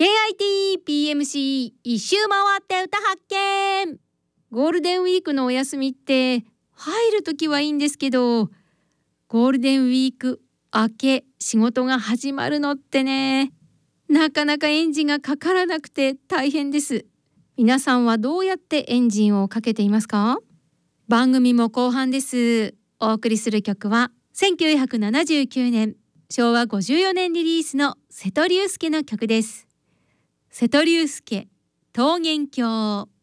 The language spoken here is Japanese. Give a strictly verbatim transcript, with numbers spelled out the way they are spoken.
ケーアイティーピーエムシー 一周回って歌発見。ゴールデンウィークのお休みって入るときはいいんですけど、ゴールデンウィーク明け仕事が始まるのってね、なかなかエンジンがかからなくて大変です。皆さんはどうやってエンジンをかけていますか？番組も後半です。お送りする曲はせんきゅうひゃくななじゅうきゅうねんしょうわごじゅうよねんリリースの瀬戸龍介の曲です。瀬戸龍介、桃源郷。